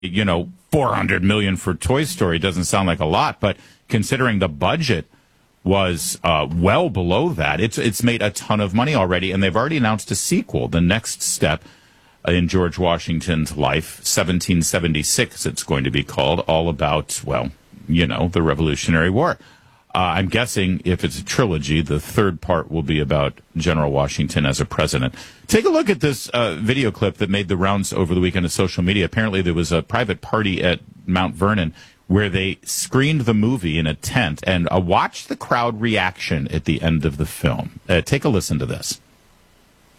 $400 million for Toy Story doesn't sound like a lot, but considering the budget was well below that, it's made a ton of money already, and they've already announced a sequel, the next step in George Washington's life, 1776 it's going to be called, all about, the Revolutionary War. I'm guessing if it's a trilogy, the third part will be about General Washington as a president. Take a look at this video clip that made the rounds over the weekend of social media. Apparently there was a private party at Mount Vernon where they screened the movie in a tent, and watch the crowd reaction at the end of the film. Take a listen to this.